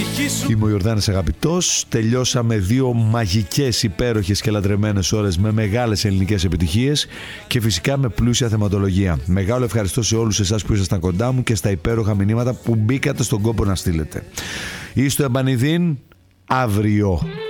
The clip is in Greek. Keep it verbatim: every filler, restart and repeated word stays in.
ψυχή σου. Είμαι ο Ιορδάνης Αγαπητός. Τελειώσαμε δύο μαγικές, υπέροχες και λατρεμένες ώρες με μεγάλες ελληνικές επιτυχίες και φυσικά με πλούσια θεματολογία. Μεγάλο ευχαριστώ σε όλους εσάς που ήσασταν κοντά μου και στα υπέροχα μηνύματα που μπήκατε στον κόπο να στείλετε. Είστε επανειδήν αύριο.